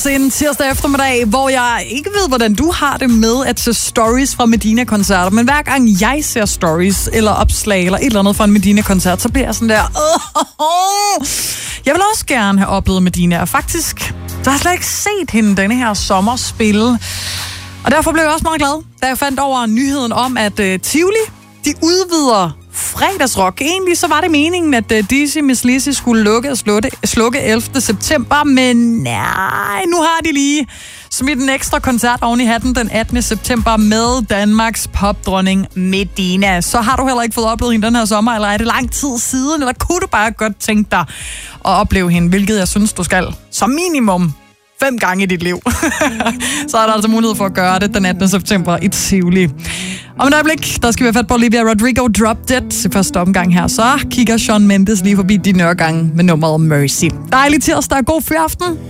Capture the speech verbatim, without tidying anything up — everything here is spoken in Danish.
Girls en tirsdag eftermiddag, hvor jeg ikke ved, hvordan du har det med at se stories fra Medina-koncerter, men hver gang jeg ser stories eller opslag eller et eller andet fra en Medina-koncert, så bliver jeg sådan der, oh, jeg vil også gerne have oplevet Medina, og faktisk, der har jeg slet ikke set hende denne her sommer spille. Og derfor blev jeg også meget glad, da jeg fandt over nyheden om, at uh, Tivoli, de udvider fredagsrock. Egentlig så var det meningen, at uh, Dizzy Miss Lizzy skulle lukke og slukke, slukke ellevte september, men nej, nu har de lige smidt en ekstra koncert oven i hatten den attende september med Danmarks popdronning Medina. Så har du heller ikke fået oplevet hende den her sommer, eller er det lang tid siden, eller kunne du bare godt tænke dig at opleve hende, hvilket jeg synes, du skal som minimum fem gange i dit liv. Så er der altså mulighed for at gøre det den attende september i Tivoli. Om et øjeblik, der skal vi have fat på Olivia Rodrigo Drop Dead i første omgang her. Så kigger Shawn Mendes lige forbi din øregang med nummeret Mercy. Dejlig tirsdag og god fyraften.